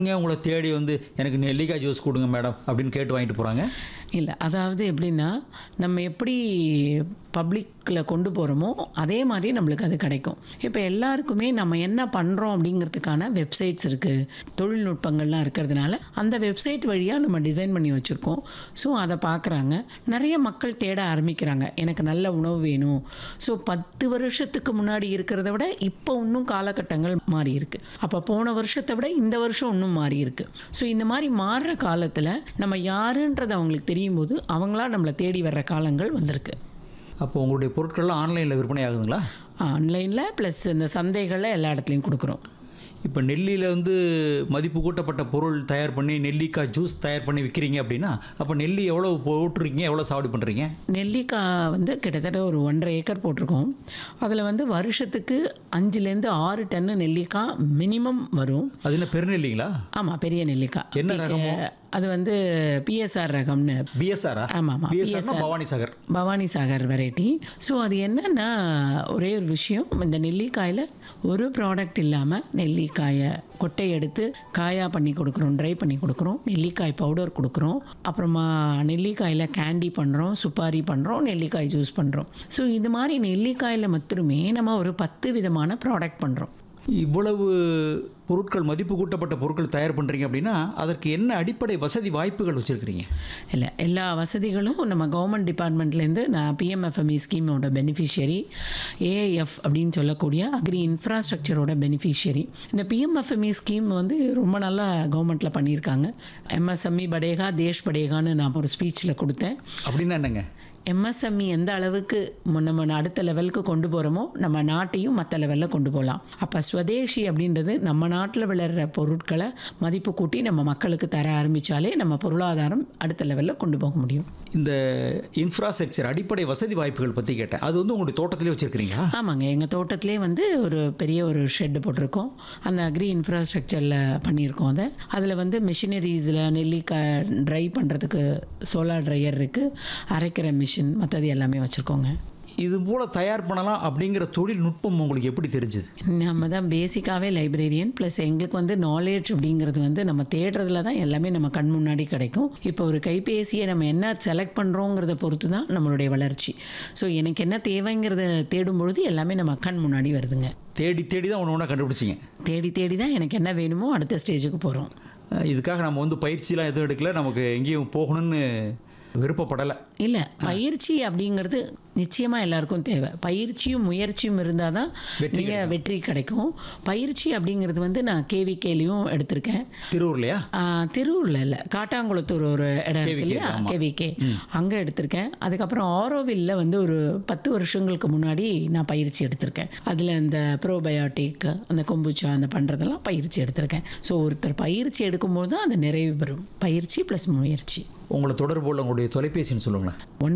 இங்கே உங்களை தேடி வந்து எனக்கு நெல்லிக்காய் ஜூஸ் கொடுங்க மேடம் அப்படின்னு கேட்டு வாங்கிட்டு போகிறாங்க? இல்லை, அதாவது எப்படின்னா, நம்ம எப்படி பப்ளிக்கில் கொண்டு போகிறோமோ அதே மாதிரி நம்மளுக்கு அது கிடைக்கும். இப்போ எல்லாருக்குமே நம்ம என்ன பண்ணுறோம் அப்படிங்கிறதுக்கான வெப்சைட்ஸ் இருக்குது, தொழில்நுட்பங்கள்லாம் இருக்கிறதுனால அந்த வெப்சைட் வழியாக நம்ம டிசைன் பண்ணி வச்சுருக்கோம். ஸோ அதை பார்க்குறாங்க, நிறைய மக்கள் தேட ஆரம்பிக்கிறாங்க, எனக்கு நல்ல உணவு வேணும். ஸோ 10 வருஷத்துக்கு முன்னாடி இருக்கிறத விட இப்போ இன்னும் காலகட்டங்கள் மாறி இருக்குது. அப்போ போன வருஷத்தை விட இந்த வருஷம் இன்னும் மாறி இருக்குது. ஸோ இந்த மாதிரி மாறுற காலத்தில் நம்ம யாருன்றது அவங்களுக்கு தெரியும் போது அவங்களா நம்மளை தேடி வர்ற காலங்கள் வந்திருக்கு. அப்போ உங்களுடைய பொருட்கள்லாம் ஆன்லைனில் விற்பனை ஆகுதுங்களா? ஆன்லைனில் ப்ளஸ் இந்த சந்தைகளில் எல்லா இடத்துலையும் கொடுக்குறோம். இப்போ நெல்லியில் வந்து மதிப்பு கூட்டப்பட்ட பொருள் தயார் பண்ணி நெல்லிக்காய் ஜூஸ் தயார் பண்ணி விற்கிறீங்க அப்படின்னா, அப்போ நெல்லி எவ்வளோ போட்டுருக்கீங்க, எவ்வளோ சாகுபடி பண்ணுறீங்க? நெல்லிக்காய் வந்து கிட்டத்தட்ட ஒரு 1.5 ஏக்கர் போட்டிருக்கோம். அதில் வந்து வருஷத்துக்கு 5லேருந்து 6 டன்னு நெல்லிக்காய் மினிமம் வரும். அது என்ன பெருநெல்லிங்களா? ஆமாம், பெரிய நெல்லிக்காய். என்ன ரகம்? அது வந்து பிஎஸ்ஆர் ரகம்னு. பிஎஸ்ஆரா? ஆமாம், பிஎஸ்ஆர்னா பவானி சாகர். பவானி சாகர் வெரைட்டி. ஸோ அது என்னென்னா, ஒரே ஒரு விஷயம், இந்த நெல்லிக்காயில் ஒரு ப்ராடக்ட் இல்லாமல் நெல்லிக்காயை கொட்டை எடுத்து காயாக பண்ணி கொடுக்குறோம், ட்ரை பண்ணி கொடுக்குறோம், நெல்லிக்காய் பவுடர் கொடுக்குறோம், அப்புறமா நெல்லிக்காயில் கேண்டி பண்ணுறோம், சுப்பாரி பண்ணுறோம், நெல்லிக்காய் ஜூஸ் பண்ணுறோம். ஸோ இது மாதிரி நெல்லிக்காயில் மட்டுமே நம்ம ஒரு 10 விதமான ப்ராடக்ட் பண்ணுறோம். இவ்வளவு பொருட்கள், மதிப்பு கூட்டப்பட்ட பொருட்கள் தயார் பண்ணுறீங்க அப்படின்னா அதற்கு என்ன அடிப்படை வசதி வாய்ப்புகள் வச்சுருக்கிறீங்க? இல்லை, எல்லா வசதிகளும் நம்ம கவர்மெண்ட் டிபார்ட்மெண்ட்லேருந்து, நான் பிஎம்எஃப்எம்இ ஸ்கீமோட பெனிஃபிஷியரி, ஏஐஎஃப் அப்படின்னு சொல்லக்கூடிய அக்ரி இன்ஃப்ராஸ்ட்ரக்சரோட பெனிஃபிஷியரி. இந்த பிஎம்எஃப்எம்இ ஸ்கீம் வந்து ரொம்ப நல்லா கவர்மெண்ட்டில் பண்ணியிருக்காங்க. எம்எஸ்எம்இ படேகா தேஷ் படேகான்னு நான் ஒரு ஸ்பீச்சில் கொடுத்தேன். அப்படின்னா என்னங்க? எம்எஸ்எம்இ எந்த அளவுக்கு நம்ம அடுத்த லெவலுக்கு கொண்டு போகிறோமோ நம்ம நாட்டையும் மற்ற லெவலில் கொண்டு போகலாம். அப்போ ஸ்வதேஷி அப்படின்றது நம்ம நாட்டில் விளையிற பொருட்களை மதிப்பு கூட்டி நம்ம மக்களுக்கு தர ஆரம்பித்தாலே நம்ம பொருளாதாரம் அடுத்த லெவலில் கொண்டு போக முடியும். இந்த இன்ஃப்ராஸ்ட்ரக்சர், அடிப்படை வசதி வாய்ப்புகள் பற்றி கேட்டேன். அது வந்து உங்களுடைய தோட்டத்திலே வச்சுருக்கிறீங்களா? ஆமாங்க, எங்கள் தோட்டத்திலே வந்து ஒரு பெரிய ஒரு ஷெட்டு போட்டிருக்கோம். அந்த அக்ரி இன்ஃப்ராஸ்ட்ரக்சரில் பண்ணியிருக்கோம். அதில் வந்து மிஷினரிஸில் நெல்லிக்காய் ட்ரை பண்ணுறதுக்கு சோலார் ட்ரையர் இருக்குது, அரைக்கிற மிஷின், மற்றது எல்லாமே வச்சுருக்கோங்க. இது போல் தயார் பண்ணலாம் அப்படிங்கிற தொழில்நுட்பம் உங்களுக்கு எப்படி தெரிஞ்சுது? நம்ம தான் பேசிக்காகவே லைப்ரரியன், ப்ளஸ் எங்களுக்கு வந்து நாலேஜ் அப்படிங்கிறது வந்து நம்ம தேடுறதுல தான் எல்லாமே நம்ம கண் முன்னாடி கிடைக்கும். இப்போ ஒரு கைபேசியை நம்ம என்ன செலக்ட் பண்ணுறோங்கிறத பொறுத்து தான் நம்மளுடைய வளர்ச்சி. ஸோ எனக்கு என்ன தேவைங்கிறத தேடும் பொழுது எல்லாமே நம்ம கண் முன்னாடி வருதுங்க. தேடி தேடி தான் ஒன்று ஒன்றா கண்டுபிடிச்சிங்க? தேடி தேடி தான் எனக்கு என்ன வேணுமோ அடுத்த ஸ்டேஜுக்கு போகிறோம். இதுக்காக நம்ம வந்து பயிற்சிலாம் எதுவும் எடுக்கல, நமக்கு எங்கேயும் போகணும்னு விருப்பப்படலை? இல்லை, பயிற்சி அப்படிங்கிறது நிச்சயமாக எல்லாருக்கும் தேவை. பயிற்சியும் முயற்சியும் இருந்தால் தான் நீங்கள் வெற்றி கிடைக்கும். பயிற்சி அப்படிங்கிறது வந்து நான் கேவிகேலையும் எடுத்திருக்கேன். திருவூர்லையா? திருவூரில் இல்லை, காட்டாங்குளத்தூர் ஒரு இடம் இருக்கு இல்லையா, கேவிகே, அங்கே எடுத்திருக்கேன். அதுக்கப்புறம் ஆரோவில்ல வந்து ஒரு 10 வருஷங்களுக்கு முன்னாடி நான் பயிற்சி எடுத்திருக்கேன். அதில் இந்த ப்ரோபயோட்டிக், அந்த கொம்புச்சா, அந்த பண்ணுறதெல்லாம் பயிற்சி எடுத்திருக்கேன். ஸோ ஒருத்தர் பயிற்சி எடுக்கும்போது தான் அது நிறைவு பெறும். பயிற்சி ப்ளஸ் முயற்சி. உங்களை தொடர்பு கொள்ள உங்களுடைய தொலைபேசின்னு சொல்லுங்களேன்.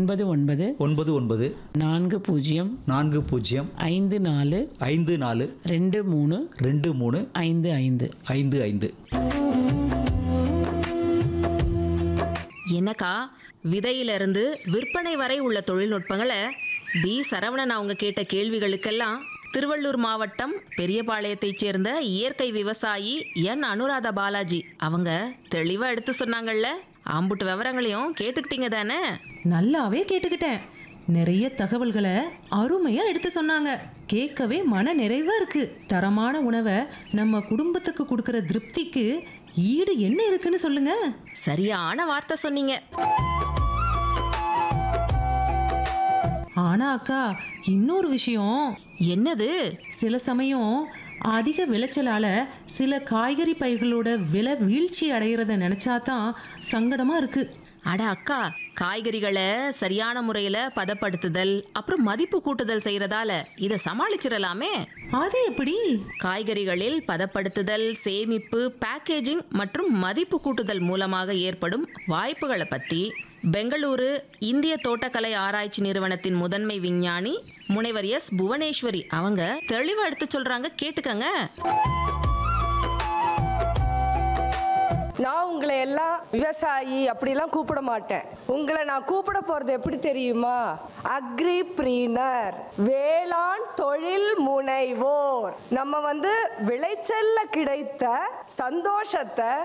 99 99 40 40 54 54 23 23 55 55. என்னக்கா, விதையிலிருந்து விற்பனை வரை உள்ள தொழில்நுட்பங்களை பி சரவணன் அவங்க கேட்ட கேள்விகளுக்கெல்லாம் திருவள்ளூர் மாவட்டம் பெரியபாளையத்தைச் சேர்ந்த இயற்கை விவசாயி என் அனுராதா பாலாஜி அவங்க தெளிவா எடுத்து சொன்னாங்கல்ல. ஆம்புட்டு விவரங்களையும் கேட்டுக்கிட்டீங்க தானே? நல்லாவே கேட்டுக்கிட்டேன். நிறைய தகவல்களை அருமையா எடுத்து சொன்னாங்க. கேட்கவே மன நிறைவா இருக்கு. தரமான உணவை நம்ம குடும்பத்துக்கு கொடுக்கிற திருப்திக்கு ஈடு என்ன இருக்குன்னு சொல்லுங்க. சரியான வார்த்தை சொன்னீங்க. ஆனா அக்கா, இன்னொரு விஷயம். என்னது? சில சமயம் அதிக விளைச்சலால சில காய்கறி பயிர்களோட விலை வீழ்ச்சி அடைகிறத நினைச்சாதான் சங்கடமா இருக்கு. அட அக்கா, காய்கறிகளை சரியான முறையில் பதப்படுத்துதல் அப்புறம் மதிப்பு கூட்டுதல் செய்யறதால இதை சமாளிச்சிடலாமே. அது எப்படி? காய்கறிகளில் பதப்படுத்துதல், சேமிப்பு, பேக்கேஜிங் மற்றும் மதிப்பு கூட்டுதல் மூலமாக ஏற்படும் வாய்ப்புகளை பற்றி பெங்களூரு இந்திய தோட்டக்கலை ஆராய்ச்சி நிறுவனத்தின் முதன்மை விஞ்ஞானி முனைவர் எஸ் புவனேஸ்வரி அவங்க தெளிவா எடுத்து சொல்றாங்க, கேட்டுக்கங்க. நான் உங்களை உங்களை எல்லாம் விவசாயி அப்படிலாம் கூப்பிட மாட்டேன். உங்களை நான் கூப்பிட போறது எப்படி தெரியுமா? அக்ரிப்ரீனர், வேளாண் தொழில் முனைவோர். நம்ம விளைச்சல்ல கிடைத்த சந்தோஷத்தை